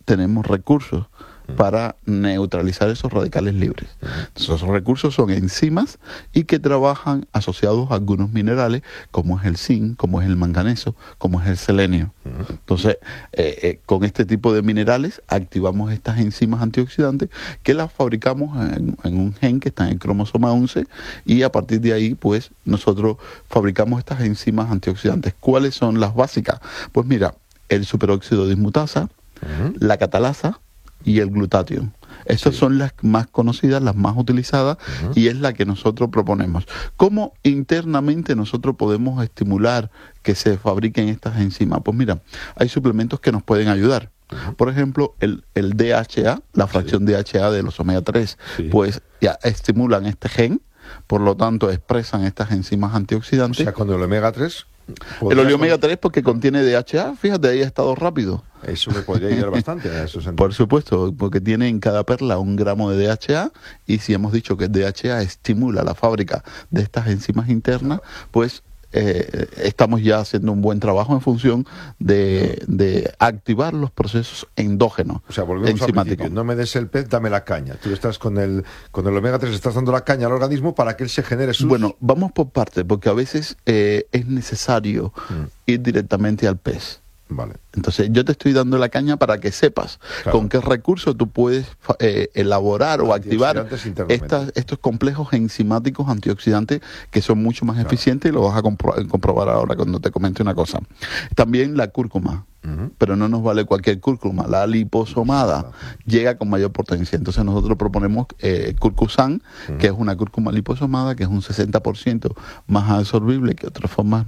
tenemos recursos para neutralizar esos radicales libres. Esos recursos son enzimas y que trabajan asociados a algunos minerales, como es el zinc, como es el manganeso, como es el selenio. Entonces, con este tipo de minerales activamos estas enzimas antioxidantes que las fabricamos en un gen que está en el cromosoma 11, y a partir de ahí, pues, nosotros fabricamos estas enzimas antioxidantes. ¿Cuáles son las básicas? Pues mira, el superóxido dismutasa, la catalasa y el glutatión. Estas son las más conocidas, las más utilizadas, y es la que nosotros proponemos. ¿Cómo internamente nosotros podemos estimular que se fabriquen estas enzimas? Pues mira, hay suplementos que nos pueden ayudar. Por ejemplo, el DHA, la fracción DHA de los omega 3, pues ya estimulan este gen, por lo tanto expresan estas enzimas antioxidantes. O sea, cuando el omega 3... El omega 3 porque contiene DHA, fíjate, ahí ha estado rápido. Eso me podría ayudar bastante a esos sentidos. Por supuesto, porque tiene en cada perla 1 gramo de DHA, y si hemos dicho que el DHA estimula la fábrica de estas enzimas internas, pues estamos ya haciendo un buen trabajo en función de activar los procesos endógenos. O sea, volvemos al principio. No me des el pez, dame la caña. Tú estás con el omega 3, estás dando la caña al organismo para que él se genere sus... Bueno, vamos por partes, porque a veces es necesario ir directamente al pez. Vale. Entonces yo te estoy dando la caña para que sepas con qué recursos tú puedes elaborar o activar estos complejos enzimáticos antioxidantes que son mucho más eficientes, y lo vas a comprobar ahora cuando te comente una cosa. También la cúrcuma, pero no nos vale cualquier cúrcuma, la liposomada llega con mayor potencia. Entonces nosotros proponemos Curcusan, que es una cúrcuma liposomada que es un 60% más absorbible que otras formas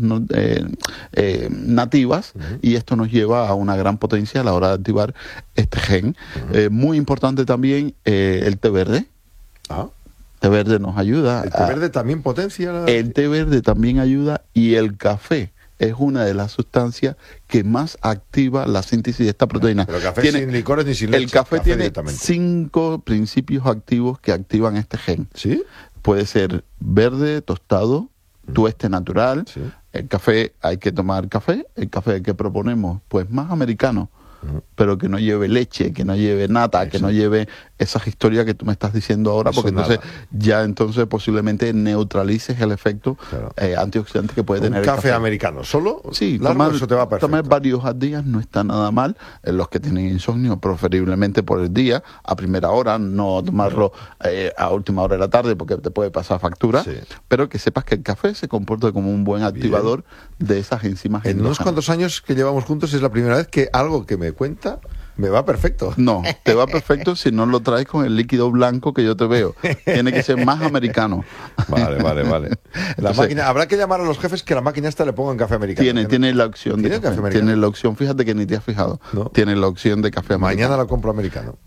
nativas, y esto nos lleva a una gran potencia a la hora de activar este gen. Muy importante también el té verde. El té verde nos ayuda. ¿El té verde también potencia? El té verde también ayuda, y el café es una de las sustancias que más activa la síntesis de esta proteína. Pero el café sin licores ni sin leche. El café tiene 5 principios activos que activan este gen. ¿Sí? Puede ser verde, tostado, tueste natural. Sí. El café, hay que tomar café. El café que proponemos, pues más americano, pero que no lleve leche, que no lleve nata, que no lleve esas historias que tú me estás diciendo ahora, porque entonces posiblemente neutralices el efecto antioxidante que puede tener el café. Americano, ¿solo? Sí, eso te va perfecto. Tomar varios al día no está nada mal. Los que tienen insomnio, preferiblemente por el día, a primera hora, no tomarlo a última hora de la tarde, porque te puede pasar factura, pero que sepas que el café se comporta como un buen activador de esas enzimas endógenas. En unos cuantos años que llevamos juntos es la primera vez que algo que me cuenta me va perfecto. No, te va perfecto si no lo traes con el líquido blanco que yo te veo. Tiene que ser más americano. Vale. La máquina, habrá que llamar a los jefes que la máquina esta le pongan café americano. Tiene la opción de café americano. Tiene la opción, fíjate que ni te has fijado. ¿No? Tiene la opción de café americano. Mañana la compro americano.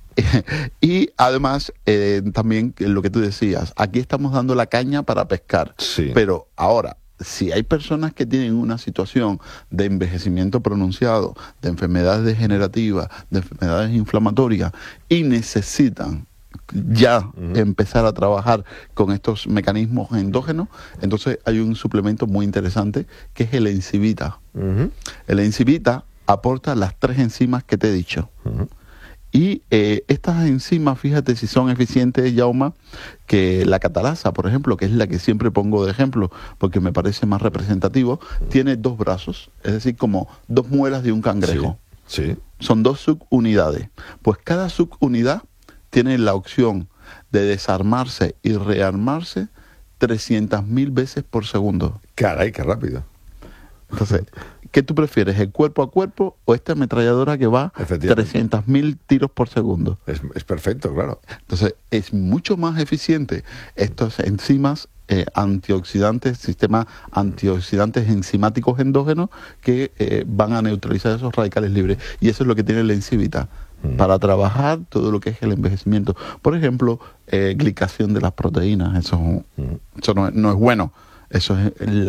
Y además, también lo que tú decías, aquí estamos dando la caña para pescar. Sí. Pero ahora, si hay personas que tienen una situación de envejecimiento pronunciado, de enfermedades degenerativas, de enfermedades inflamatorias, y necesitan ya empezar a trabajar con estos mecanismos endógenos, entonces hay un suplemento muy interesante que es el Enzivita. El Enzivita aporta las 3 enzimas que te he dicho. Y estas enzimas, fíjate si son eficientes, Jaume, que la catalasa, por ejemplo, que es la que siempre pongo de ejemplo porque me parece más representativo, tiene 2 brazos, es decir, como 2 muelas de un cangrejo. Sí. Son 2 subunidades. Pues cada subunidad tiene la opción de desarmarse y rearmarse 300.000 veces por segundo. Caray, qué rápido. Entonces, ¿qué tú prefieres, el cuerpo a cuerpo o esta ametralladora que va 300.000 tiros por segundo? Es perfecto, claro. Entonces, es mucho más eficiente estas enzimas antioxidantes, sistemas antioxidantes enzimáticos endógenos que van a neutralizar esos radicales libres. Y eso es lo que tiene la Enzivita para trabajar todo lo que es el envejecimiento. Por ejemplo, glicación de las proteínas. Eso no es bueno. Eso es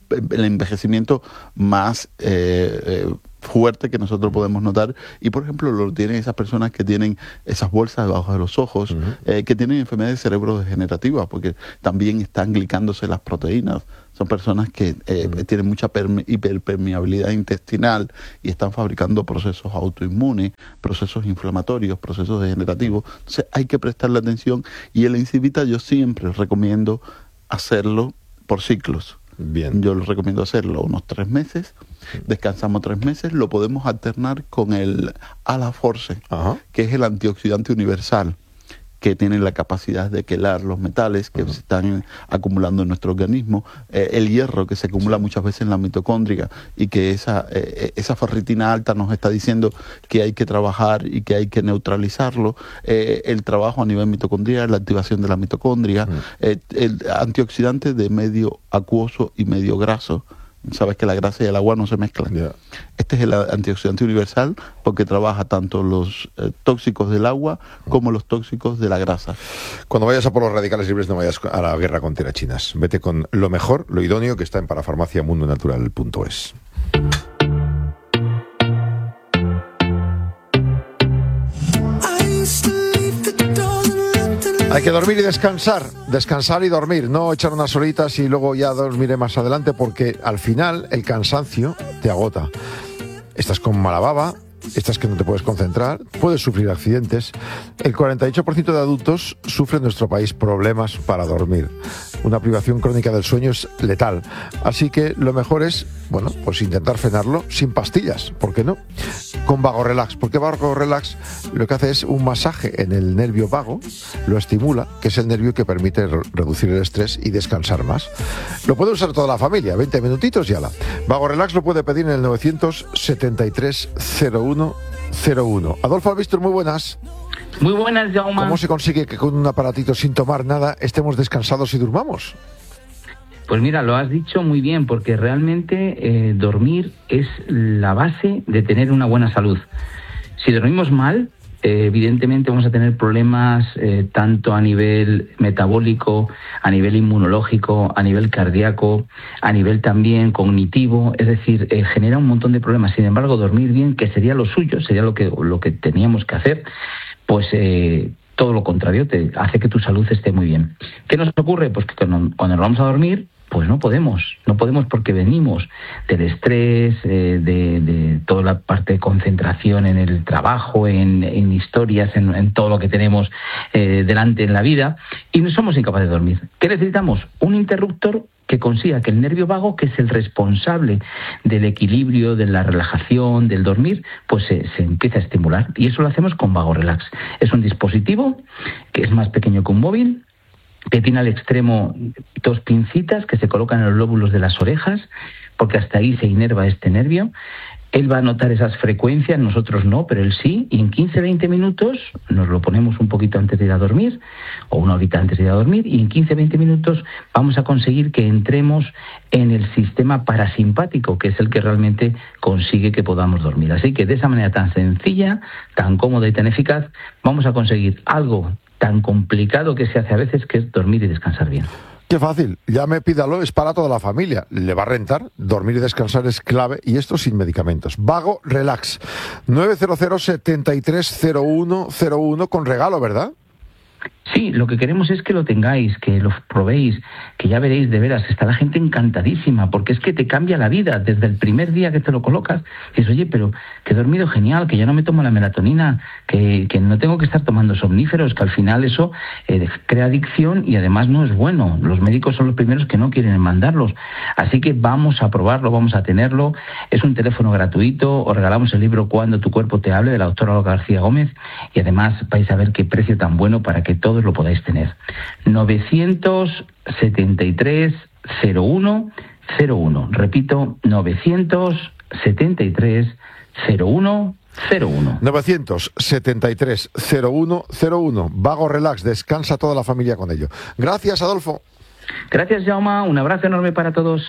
el envejecimiento más fuerte que nosotros podemos notar, y por ejemplo lo tienen esas personas que tienen esas bolsas debajo de los ojos, que tienen enfermedades cerebrodegenerativas, porque también están glicándose las proteínas. Son personas que tienen mucha hiperpermeabilidad intestinal y están fabricando procesos autoinmunes, procesos inflamatorios, procesos degenerativos. Entonces hay que prestarle atención, y el Incivita yo siempre recomiendo hacerlo por ciclos. Bien. Yo les recomiendo hacerlo unos 3 meses, descansamos 3 meses, lo podemos alternar con el Alaforce, que es el antioxidante universal, que tiene la capacidad de quelar los metales que se están acumulando en nuestro organismo, el hierro que se acumula muchas veces en la mitocondria, y que esa ferritina alta nos está diciendo que hay que trabajar y que hay que neutralizarlo, el trabajo a nivel mitocondrial, la activación de la mitocondria, el antioxidante de medio acuoso y medio graso. Sabes que la grasa y el agua no se mezclan. Este es el antioxidante universal, porque trabaja tanto los tóxicos del agua como los tóxicos de la grasa. Cuando vayas a por los radicales libres, no vayas a la guerra con tirachinas. Vete con lo mejor, lo idóneo, que está en parafarmaciamundonatural.es. Hay que dormir y descansar y dormir, no echar unas horitas y luego ya dormiré más adelante, porque al final el cansancio te agota. Estás con mala baba, estás que no te puedes concentrar, puedes sufrir accidentes. El 48% de adultos sufre en nuestro país problemas para dormir. Una privación crónica del sueño es letal. Así que lo mejor es, bueno, pues intentar frenarlo sin pastillas, ¿por qué no? Con Vago Relax, porque Vago Relax lo que hace es un masaje en el nervio vago, lo estimula, que es el nervio que permite reducir el estrés y descansar más. Lo puede usar toda la familia, 20 minutitos y ala. Vago Relax lo puede pedir en el 973 0101. Adolfo Albistur, muy buenas. Muy buenas, Jaume. ¿Cómo se consigue que con un aparatito sin tomar nada estemos descansados y durmamos? Pues mira, lo has dicho muy bien, porque realmente dormir es la base de tener una buena salud. Si dormimos mal, evidentemente vamos a tener problemas tanto a nivel metabólico, a nivel inmunológico, a nivel cardíaco, a nivel también cognitivo, es decir, genera un montón de problemas. Sin embargo, dormir bien, que sería lo suyo, sería lo que teníamos que hacer, pues todo lo contrario, te hace que tu salud esté muy bien. ¿Qué nos ocurre? Pues que cuando nos vamos a dormir, pues no podemos porque venimos del estrés, de toda la parte de concentración en el trabajo, en historias, en todo lo que tenemos delante en la vida, y no somos incapaces de dormir. ¿Qué necesitamos? Un interruptor que consiga que el nervio vago, que es el responsable del equilibrio, de la relajación, del dormir, pues se empieza a estimular. Y eso lo hacemos con Vago Relax. Es un dispositivo que es más pequeño que un móvil, que tiene al extremo 2 pincitas que se colocan en los lóbulos de las orejas, porque hasta ahí se inerva este nervio. Él va a notar esas frecuencias, nosotros no, pero él sí, y en 15-20 minutos nos lo ponemos un poquito antes de ir a dormir, o una horita antes de ir a dormir, y en 15-20 minutos vamos a conseguir que entremos en el sistema parasimpático, que es el que realmente consigue que podamos dormir. Así que de esa manera tan sencilla, tan cómoda y tan eficaz, vamos a conseguir algo tan complicado que se hace a veces, que es dormir y descansar bien. Qué fácil, llame, pídalo, es para toda la familia, le va a rentar, dormir y descansar es clave, y esto sin medicamentos. Vago Relax, 900 73 0101 con regalo, ¿verdad? Sí, lo que queremos es que lo tengáis, que lo probéis, que ya veréis, de veras, está la gente encantadísima, porque es que te cambia la vida. Desde el primer día que te lo colocas, dices, oye, pero que he dormido genial, que ya no me tomo la melatonina, que no tengo que estar tomando somníferos, que al final eso crea adicción y además no es bueno. Los médicos son los primeros que no quieren mandarlos. Así que vamos a probarlo, vamos a tenerlo. Es un teléfono gratuito, os regalamos el libro Cuando tu cuerpo te hable, de la doctora Olga García Gómez, y además vais a ver qué precio tan bueno para que todos lo podáis tener. 973 0101. Repito, 973 0101. 973 0101. Vago Relax, descansa toda la familia con ello. Gracias, Adolfo. Gracias, Jaume. Un abrazo enorme para todos.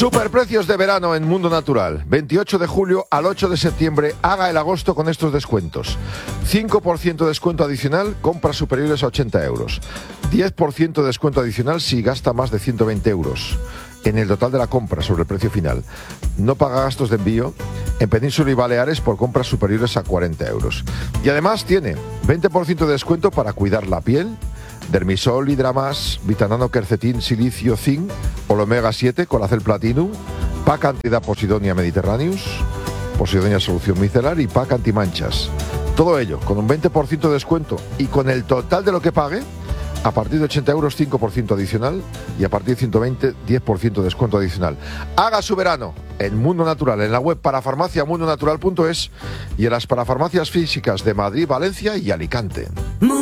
Superprecios de verano en Mundo Natural. 28 de julio al 8 de septiembre. Haga el agosto con estos descuentos. 5% de descuento adicional, compras superiores a 80 euros. 10% de descuento adicional si gasta más de 120 euros en el total de la compra sobre el precio final. No paga gastos de envío en Península y Baleares por compras superiores a 40 euros. Y además tiene 20% de descuento para cuidar la piel, Dermisol, Hidramas, Vitanano, Quercetin, Silicio, Zinc, Omega 7, Colacel Platinum, Pack Antidad Posidonia Mediterraneus, Posidonia Solución Micelar y Pack Antimanchas. Todo ello con un 20% de descuento y con el total de lo que pague. A partir de 80 euros, 5% adicional y a partir de 120, 10% de descuento adicional. Haga su verano en Mundo Natural, en la web parafarmaciamundonatural.es y en las parafarmacias físicas de Madrid, Valencia y Alicante.